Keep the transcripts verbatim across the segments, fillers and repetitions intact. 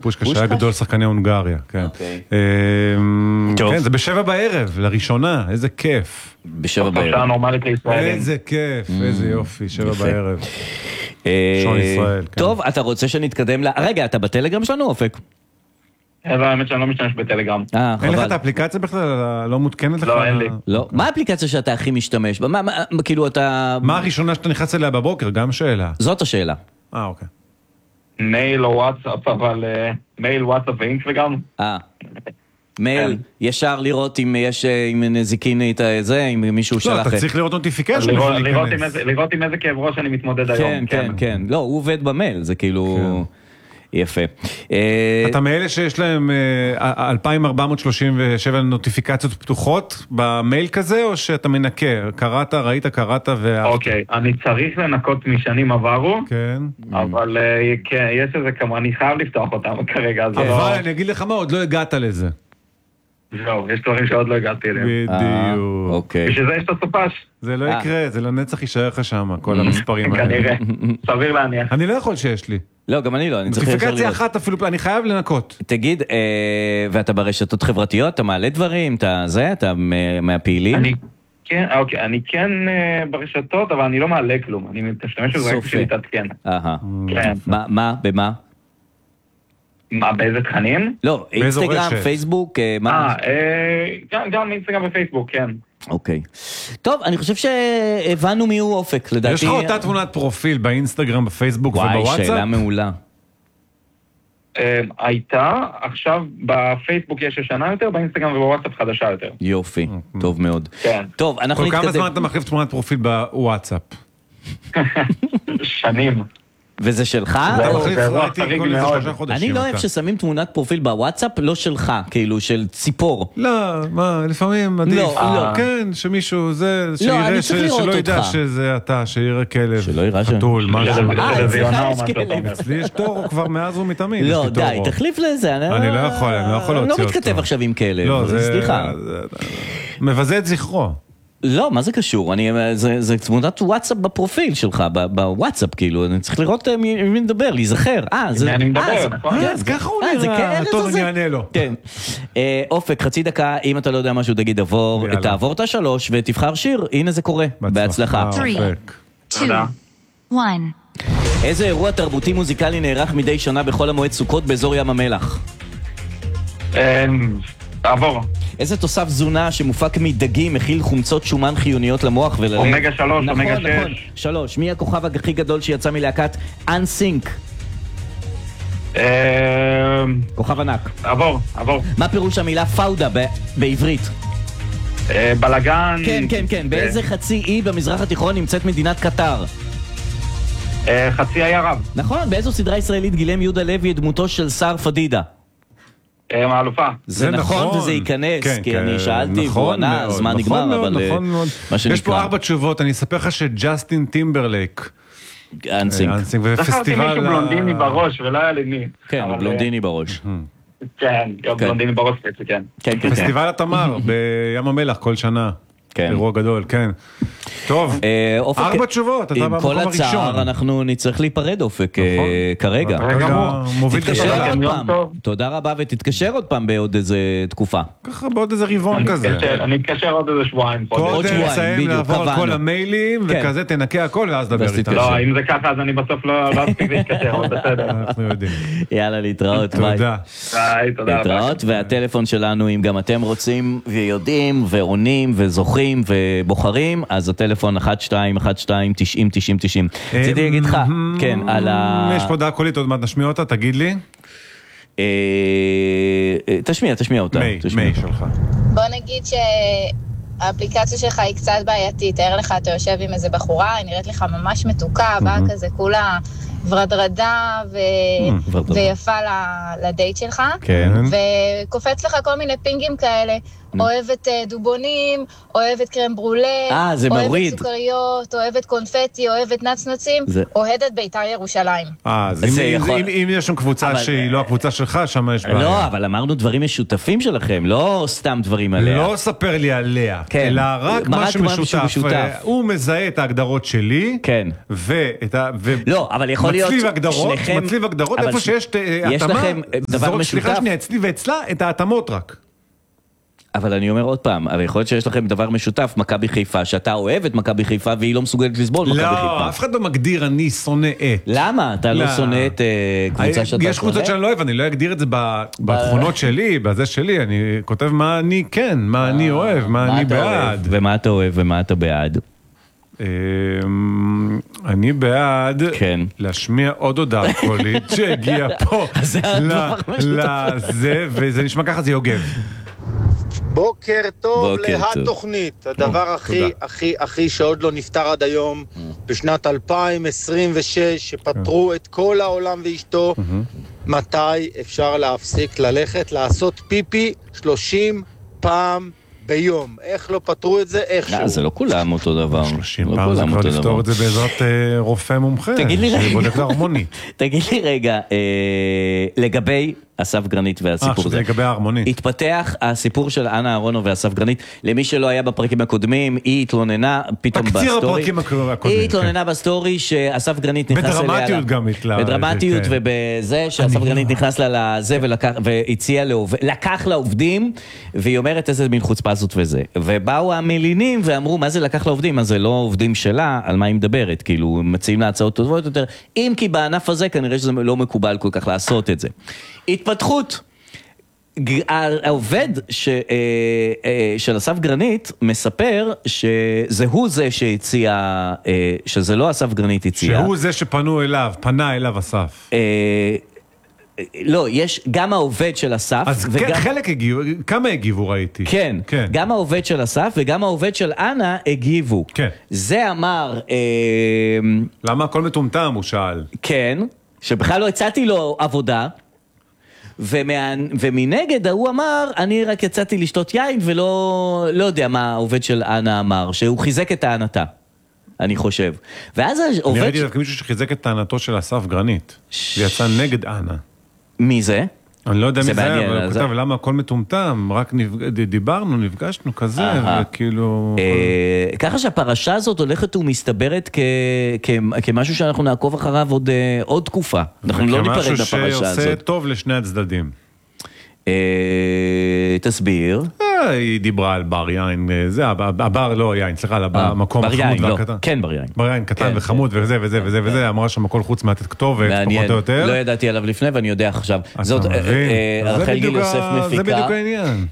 פושקש שהיה גדול שחקני הונגריה, כן. כן, זה בשבע בערב, לראשונה, איזה כיף. בשבע בערב. איזה כיף, איזה יופי, שבע בערב. שון ישראל. טוב, אתה רוצה שנתקדם ל... רגע, אתה בטלגרם שלנו, אופק? האמת שאני לא משתמש בטלגרם. אין לך את האפליקציה בכלל? לא מותקנת לך? לא, אין לי. לא. מה האפליקציה שאתה הכי משתמש? כאילו אתה... מה הראשונה שאתה נכנס אליה בבוקר? גם שאלה. זאת השאלה. אה, אוקיי. מייל או וואטסאפ, אבל מייל, וואטסאפ ואינסטגרם. אה. מייל, ישר לראות אם יש, אם נזיקין את זה, אם מישהו שלח... לא, אתה צריך לראות נוטיפיקשן. לראות עם איזה כאב ראש אני מתמודד היום. כן, כן, כן. לא, הוא עובד במייל, זה כאילו... יפה. אתה מאלה שיש להם אלפיים ארבע מאות שלושים ושבע נוטיפיקציות פתוחות במייל כזה, או שאתה מנקה? קראת, ראית, קראת ואהבת? אוקיי, אני צריך לנקות משנים עברו, כן. אבל יש איזה כמה, אני חייב לפתוח אותם כרגע. אבל אני אגיד לך מה, עוד לא הגעת לזה. זהו, יש דברים שעוד לא הגעתי אליהם. בדיוק. אוקיי. בשביל זה יש את הסופש. זה לא יקרה, זה לנצח יישאר לך שם, כל המספרים האלה. כנראה, סביר להניח. אני לא יכול שיש לי. לא, גם אני לא, אני צריך לראות. נוטיפיקציה אחת אפילו, אני חייב לנקות. תגיד, ואתה ברשתות חברתיות, אתה מעלה דברים, אתה זה, אתה מהפעילים? אני כן, אוקיי, אני כן ברשתות, אבל אני לא מעלה כלום. אני משתמש בזה רק בשביל להתעדכן. אהה. כן. מה, במה? מה, באיזה תכנים? לא, אינסטגרם, פייסבוק, מה? אה, גם אינסטגרם ופייסבוק, כן. אוקיי. טוב, אני חושב שהבנו מי הוא אופק, לדעתי. יש לך אותה תמונת פרופיל באינסטגרם, בפייסבוק ובוואטסאפ? וואי, שאלה מעולה. הייתה, עכשיו בפייסבוק יש ישנה יותר, באינסטגרם ובוואטסאפ חדשה יותר. יופי, טוב מאוד. כן. טוב, אנחנו נתקדם. כל כמה זמן אתה מחליף תמונת פרופיל בוואטסאפ? שנים. וזה שלך? אני לא אוהב ששמים תמונת פרופיל בוואטסאפ, לא שלך, כאילו של ציפור. לא, מה, לפעמים עדיף. כן, שמישהו זה, שיראה שלא ידע שזה אתה, שיראה כלב, חתול, משהו. אה, אצלך יש כלב. אצלי יש תור כבר מאז ומתמיד. לא, די, תחליף לזה. אני לא יכול, אני לא יכול להוציא אותו. לא מתכתב עכשיו עם כלב, סליחה. מבזה את זכרו. לא, מה זה קשור? אני, זה, זה תמונת וואטסאפ בפרופיל שלך, בוואטסאפ, כאילו, אני צריך לראות מי מדבר, להיזכר. אה, זה... אני מדבר, נכון? אז ככה הוא נראה, טוב, אני אענה לו. כן. אופק, חצי דקה, אם אתה לא יודע משהו, תגיד עבור, תעבור את השלוש ותבחר שיר, הנה זה קורה. בהצלחה. תודה. איזה אירוע תרבותי מוזיקלי נערך מדי שנה בחול המועד סוכות באזור ים המלח? תעבור. איזה תוסף תזונה שמופק מדגים מכיל חומצות שומן חיוניות למוח וללב? אומגה שלוש, אומגה שש. נכון, נכון. שלוש. מי הכוכב הכי גדול שיצא מלהקת אנסינק? כוכב ענק. עבור, עבור. מה פירוש המילה פאודה בעברית? בלגן. כן, כן, כן. באיזה חצי אי במזרח התיכון נמצאת מדינת קטר? חצי אי ערב. נכון. באיזו סדרה ישראלית גילם יהודה לוי את דמותו של שר פדידה? מהאלופה. זה נכון וזה ייכנס, כי אני שאלתי והוא ענה, הזמן נגמר, אבל מה שנקרא. יש פה ארבע תשובות, אני אספר לך שג'סטין טימברלייק. אנסינק. זכרתי מישהו בלונדיני בראש, ולא היה לי מי. כן, בלונדיני בראש. כן, בלונדיני בראש, כן. פסטיבל התמר בים המלח כל שנה. אירוע גדול, כן. טוב, ארבע תשובות, אתה במקום הראשון. עם כל הצער אנחנו נצטרך להיפרד אופק כרגע. תתקשר עוד פעם. תודה רבה ותתקשר עוד פעם בעוד איזה תקופה. ככה בעוד איזה רבעון כזה. אני אתקשר עוד איזה שבועיים. עוד שבועיים, לעבור על כל המיילים וכזה תנקה הכל ואז דבר איתה. לא, אם זה ככה אז אני בסוף לא אספיק להתקשר, עוד בסדר. אנחנו יודעים. יאללה, להתראות. תודה. ביי, תודה רבה. להתראות, והטלפון שלנו, אם גם אתם רוצים ויודעים ועונים וזוכים ובוחרים, אז הטלפון אחת שתיים אחת שתיים תשעים תשעים תשעים. רציתי להגיד לך, כן, על ה... יש פה דעה קולית, עוד מעט נשמיע אותה, תגיד לי. תשמיע, תשמיע אותה. מי, מי שלך. בוא נגיד שהאפליקציה שלך היא קצת בעייתית, תאר לך, אתה יושב עם איזה בחורה, היא נראית לך ממש מתוקה, באה כזה כולה ורדרדה ויפה לדייט שלך, וקופץ לך כל מיני פינגים כאלה, אוהבת דובונים, אוהבת קרם ברולה, אוהבת סוכריות, אוהבת קונפטי, אוהבת נצנצים, אוהדת בית"ר ירושלים. אה, אז אם יש שם קבוצה שהיא לא הקבוצה שלך, שם יש בעיה. לא, אבל אמרנו דברים משותפים שלכם, לא סתם דברים עליה. לא ספר לי עליה, אלא רק מה שמשותף. הוא מזהה את ההגדרות שלי, לא, אבל יכול להיות מצליב הגדרות, איפה שיש התאמה, סליחה שנייה, אצלי ואצלה את ההתאמות רק. אבל אני אומר עוד פעם, אבל יכול להיות שיש לכם דבר משותף, מכבי חיפה, שאתה אוהב את מכבי חיפה והיא לא מסוגלת לסבול מכבי חיפה. לא, אף אחד לא מגדיר אני שונא את. למה? אתה לא שונא את קבוצה שאתה שונא? יש קבוצות שאני לא אוהב, אני לא אגדיר את זה בתכונות שלי, בזה שלי, אני כותב מה אני כן, מה אני אוהב, מה אני בעד. ומה אתה אוהב ומה אתה בעד? אני בעד להשמיע עוד הודעה קולית שהגיע פה לזה, וזה נשמע ככה, זה יוגב. בוקר טוב להתוכנית, הדבר הכי הכי הכי שעוד לא נפטר עד היום, בשנת אלפיים עשרים ושש, שפטרו את כל העולם ואשתו, מתי אפשר להפסיק ללכת לעשות פיפי שלושים פעם ביום? איך לא פתרו את זה? איכשהו. זה לא כולם אותו דבר. שלושים פעם זה כבר לפתור את זה בעזרת רופא מומחה. תגיד לי רגע. שבודק להרמונית. תגיד לי רגע, לגבי אסף גרנית והסיפור הזה. לגבי ההרמונית. התפתח הסיפור של אנה אהרונוב ואסף גרנית, למי שלא היה בפרקים הקודמים, היא התלוננה פתאום בסטורי. תקציר הפרקים הקודמים. היא התלוננה בסטורי שאסף גרנית נכנס אליה. בדרמטיות גם התלה. בדרמטיות ובזה שאסף גרנית נכנס לה לזה והציע לקח לעובדים, והיא אומרת איזה מין חוצפה זאת וזה. ובאו המלינים ואמרו, מה זה לקח לעובדים? אז זה לא עובדים שלה, על מה היא מדברת? כאילו, מציעים לה הצעות טובות יותר. אם כי בענף הזה כנראה שזה לא מקובל כל כך לעשות את זה. התפתחות. העובד של אסף גרנית מספר שזה הוא זה שהציע, שזה לא אסף גרנית הציע. שהוא זה שפנו אליו, פנה אליו אסף. לא, יש גם העובד של אסף. אז חלק הגיבו, כמה הגיבו ראיתי. כן, גם העובד של אסף וגם העובד של אנה הגיבו. כן. זה אמר... למה הכל מטומטם, הוא שאל. כן, שבכלל לא הצעתי לו עבודה. ומנגד הוא אמר, אני רק יצאתי לשתות יין ולא לא יודע מה העובד של אנה אמר, שהוא חיזק את טענתה, אני חושב. ואז העובד... אני ראיתי דווקא מישהו שחיזק את טענתו של אסף גרנית, ויצא נגד אנה. מי זה? אני לא יודע מי זה, אבל הוא כתב, למה הכל מטומטם, רק דיברנו, נפגשנו כזה, וכאילו... ככה שהפרשה הזאת הולכת ומסתברת כמשהו שאנחנו נעקוב אחריו עוד תקופה. אנחנו לא ניפרד בפרשה הזאת. כמשהו שעושה טוב לשני הצדדים. תסביר. היא דיברה על בר יין, זה, הבר לא יין, סליחה, על המקום החמוד והקטן. כן, בר יין. בר יין קטן וחמוד וזה וזה וזה וזה, אמרה שם הכל חוץ מעטת כתובת, פחות או יותר. לא ידעתי עליו לפני ואני יודע עכשיו. זאת, רחל גיל יוסף מפיקה. זה בדיוק העניין.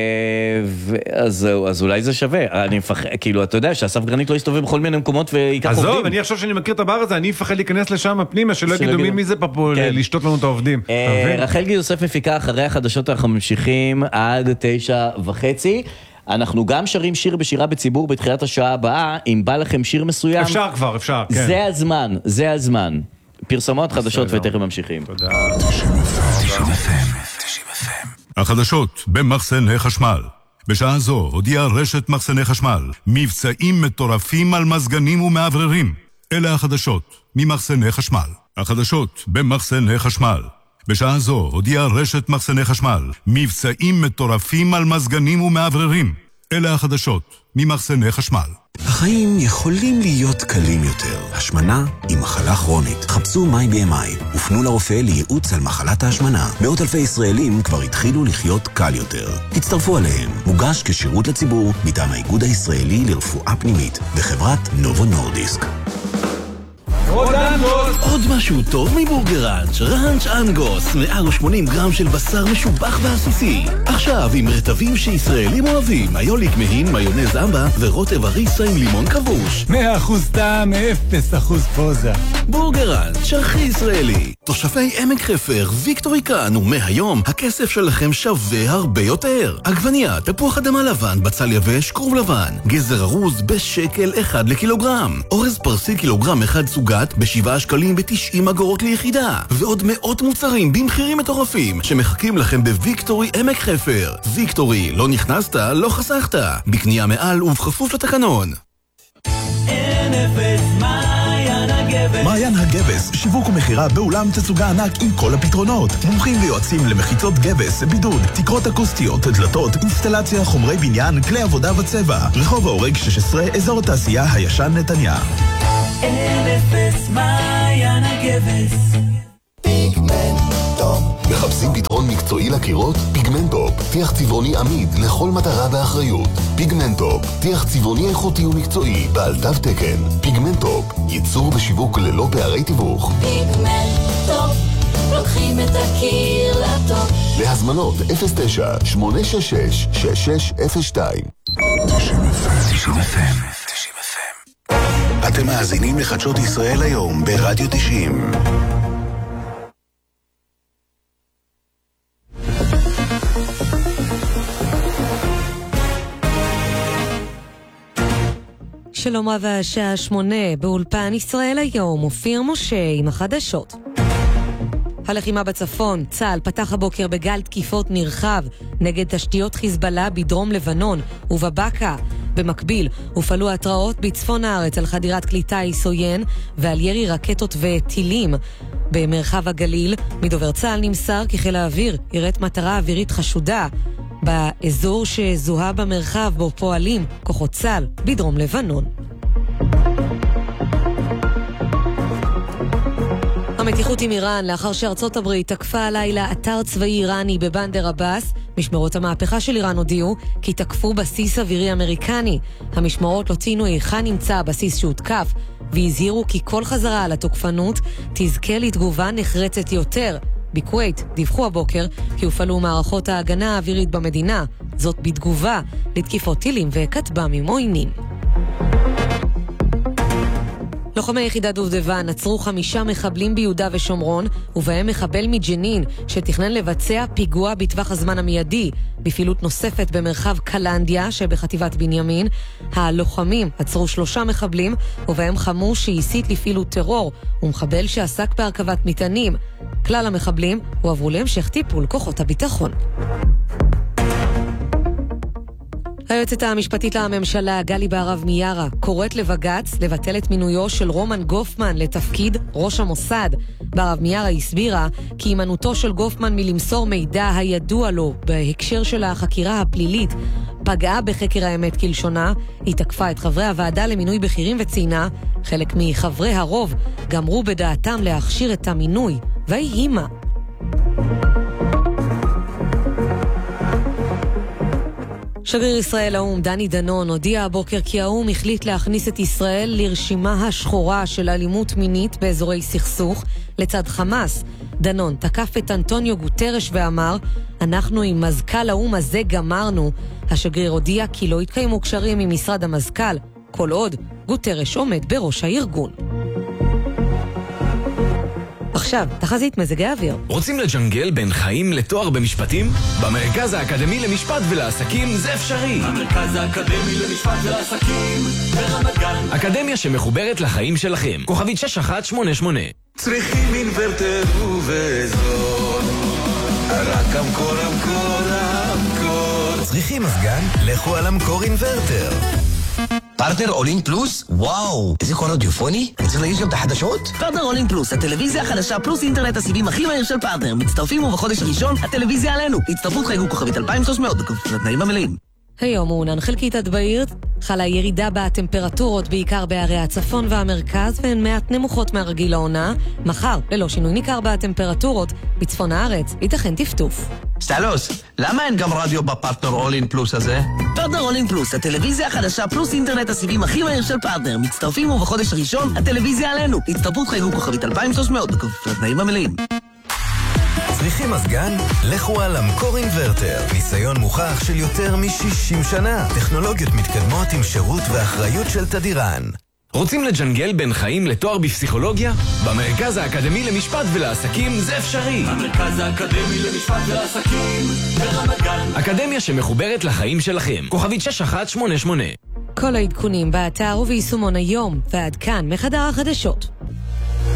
אז אולי זה שווה. אני מפחד, כאילו, אתה יודע שאסף גרנית לא יסתובב בכל מיני מקומות ויקח עובדים. עזוב, אני חושב שאני מכיר את הבר הזה, אני אפחד להיכנס לשם הפנימה, שלא יגידו מי זה פה לשתות לנו את העובדים. רחל גיל יוסף מפיקה, אחרי החדשות אנחנו ממשיכים עד תשע וחצי. אנחנו גם שרים שיר בשירה בציבור בתחילת השעה הבאה. אם בא לכם שיר מסוים, אפשר כבר, אפשר, כן. זה הזמן, זה הזמן. פרסומות חדשות ותכף ממשיכים. תודה. החדשות במחסני חשמל. בשעה זו הודיעה רשת מחסני חשמל מבצעים מטורפים על מזגנים ומעבררים. אלה החדשות ממחסני חשמל. החדשות במחסני חשמל. בשעה זו הודיעה רשת מחסני חשמל מבצעים מטורפים על מזגנים ומעבררים. אלה החדשות ממחסני חשמל. החיים יכולים להיות קלים יותר. השמנה היא מחלה כרונית. חפשו מיי בי אם איי ופנו לרופא לייעוץ על מחלת ההשמנה. מאות אלפי ישראלים כבר התחילו לחיות קל יותר. תצטרפו עליהם. מוגש כשירות לציבור מטעם האיגוד הישראלי לרפואה פנימית וחברת נובו נורדיסק. עוד משהו טוב מבורגראנץ', ראנץ' אנגוס, מאה ושמונים גרם של בשר משובח ועסיסי. עכשיו עם רטבים שישראלים אוהבים, מיוליק מהין, מיונז אמבה ורוטב הריסה עם לימון כבוש. מאה אחוז טעם, אפס אחוז פוזה. בורגראנץ', הכי ישראלי. תושבי עמק חפר, ויקטורי כאן, ומהיום הכסף שלכם שווה הרבה יותר. עגבנייה, תפוח אדמה לבן, בצל יבש, כרוב לבן. גזר ארוז בשקל אחד לקילוגרם. אורז פרסי קילוגרם אחד סוגה שבת בשבעה שקלים בתשעים אגורות ליחידה, ועוד מאות מוצרים במחירים מטורפים שמחכים לכם בוויקטורי עמק חפר. ויקטורי, לא נכנסת, לא חסכת. בקנייה מעל ובכפוף לתקנון. אין אפס מעיין הגבס. מעיין הגבס, שיווק ומחירה באולם תצוגה ענק עם כל הפתרונות. מומחים ויועצים למחיצות גבס, בידוד, תקרות אקוסטיות, דלתות, אינסטלציה, חומרי בניין, כלי עבודה וצבע. רחוב ההורג שש עשרה, אזור התעשייה הישן נתניה. אין אפס מעיין הגבס. פיגמנטופ. מחפשים פתרון מקצועי לקירות? פיגמנטופ, טיח צבעוני עמיד לכל מטרה באחריות. פיגמנטופ, טיח צבעוני איכותי ומקצועי בעל תו תקן. פיגמנטופ, ייצור ושיווק ללא פערי תיווך. פיגמנטופ, לוקחים את הקיר לטופ. להזמנות אפס תשע שמונה שש שש שש שש אפס שתיים. תשעים אף אם. אתם מאזינים לחדשות ישראל היום ברדיו תשעים. שלום רב, השעה שמונה, באולפן ישראל היום, אופיר משה עם החדשות. הלחימה בצפון, צה"ל פתח הבוקר בגל תקיפות נרחב נגד תשתיות חיזבאללה בדרום לבנון ובבקה. במקביל, הופעלו התראות בצפון הארץ על חדירת כלי טיס עוין ועל ירי רקטות וטילים. במרחב הגליל, מדובר צה"ל נמסר כי חיל האוויר יראת מטרה אווירית חשודה באזור שזוהה במרחב בו פועלים כוחות צה"ל בדרום לבנון. המתיחות עם איראן לאחר שארצות הברית תקפה הלילה אתר צבאי איראני בבנדר אבאס. משמרות המהפכה של איראן הודיעו כי תקפו בסיס אווירי אמריקני. המשמרות לא ציינו היכן נמצא הבסיס שהותקף והזהירו כי כל חזרה על התוקפנות תזכה לתגובה נחרצת יותר. בכווית דיווחו הבוקר כי הופעלו מערכות ההגנה האווירית במדינה, זאת בתגובה לתקיפות טילים וכטב"מים עוינים. לוחמי יחידת דובדבן עצרו חמישה מחבלים ביהודה ושומרון, ובהם מחבל מג'נין שתכנן לבצע פיגוע בטווח הזמן המיידי. בפעילות נוספת במרחב קלנדיה שבחטיבת בנימין, הלוחמים עצרו שלושה מחבלים, ובהם חמוש שהסית לפעילות טרור, ומחבל שעסק בהרכבת מטענים. כלל המחבלים הועברו להמשך טיפול כוחות הביטחון. היועצת המשפטית לממשלה גלי בהרב מיארה קוראת לבג"ץ לבטל את מינויו של רומן גופמן לתפקיד ראש המוסד. בהרב מיארה הסבירה כי הימנעותו של גופמן מלמסור מידע הידוע לו בהקשר של החקירה הפלילית פגעה בחקר האמת כלשונה. היא תקפה את חברי הוועדה למינוי בכירים וציינה חלק מחברי הרוב גמרו בדעתם להכשיר את המינוי והיא מה. שגריר ישראל האום דני דנון הודיע הבוקר כי האום החליט להכניס את ישראל לרשימה השחורה של אלימות מינית באזורי סכסוך לצד חמאס. דנון תקף את אנטוניו גוטרש ואמר, אנחנו עם מזכ"ל האום הזה גמרנו. השגריר הודיע כי לא התקיימו קשרים עם משרד המזכ"ל, כל עוד גוטרש עומד בראש הארגון. עכשיו, תחזית מזג האוויר. רוצים לג'נגל בין חיים לתואר במשפטים? במרכז האקדמי למשפט ולעסקים זה אפשרי. המרכז האקדמי למשפט ולעסקים ברמת גן. אקדמיה שמחוברת לחיים שלכם. כוכבית שש אחת שמונה שמונה. צריכים אינוורטר ובזול. רק אמקור, אמקור, אמקור. צריכים מזגן? לכו על אמקור אינוורטר. פרטנר אולין פלוס? וואו, איזה קול רדיופוני? אני צריך להגיש גם את החדשות? פרטנר אולין פלוס, הטלוויזיה החדשה פלוס אינטרנט הסיבים הכי מהיר של פרטנר. מצטרפים ובחודש הראשון, הטלוויזיה עלינו. הצטרפות חייגו כוכבית אלפיים ושלוש מאות בכפוף לתנאים המלאים. היום מעונן חלקית עד בעיר, חלה ירידה בטמפרטורות בעיקר בערי הצפון והמרכז והן מעט נמוכות מהרגיל העונה. מחר, ללא שינוי ניכר בטמפרטורות, בצפון הארץ ייתכן טפטוף. סטלוס, למה אין גם רדיו בפרטנר אולין פלוס הזה? פרטנר אולין פלוס, הטלוויזיה החדשה פלוס אינטרנט הסיבים הכי מהיר של פרטנר. מצטרפים ובחודש הראשון, הטלוויזיה עלינו. הצטרפות חייגו כוכבית אלפיים ושלוש מאות בכפוף לתנאים המלאים. צריכים מזגן? לכו על אמקור אינוורטר. ניסיון מוכח של יותר מ-שישים שנה. טכנולוגיות מתקדמות עם שירות ואחריות של תדירן. רוצים לג'נגל בין חיים לתואר בפסיכולוגיה? במרכז האקדמי למשפט ולעסקים זה אפשרי. המרכז האקדמי למשפט ולעסקים ברמת גן. אקדמיה שמחוברת לחיים שלכם. כוכבית שש אחת שמונה שמונה. כל העדכונים באתר וביישומון היום, ועד כאן מחדר החדשות.